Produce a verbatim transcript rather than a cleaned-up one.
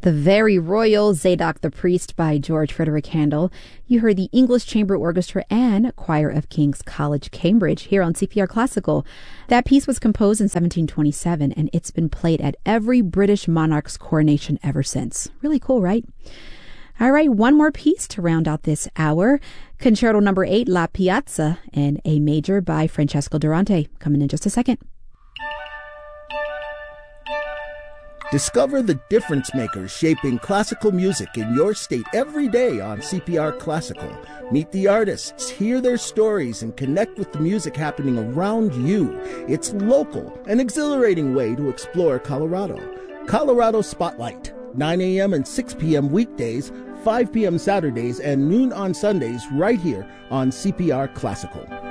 The Very Royal Zadok the Priest by George Frederick Handel. You heard the English Chamber Orchestra and Choir of King's College, Cambridge, here on C P R Classical. That piece was composed in seventeen twenty-seven, and it's been played at every British monarch's coronation ever since. Really cool, right? All right, one more piece to round out this hour. Concerto number eight, La Piazza, in A major by Francesco Durante. Coming in just a second. Discover the difference makers shaping classical music in your state every day on C P R Classical. Meet the artists, hear their stories, and connect with the music happening around you. It's local, an exhilarating way to explore Colorado. Colorado Spotlight, nine a.m. and six p.m. weekdays, five p.m. Saturdays, and noon on Sundays right here on C P R Classical.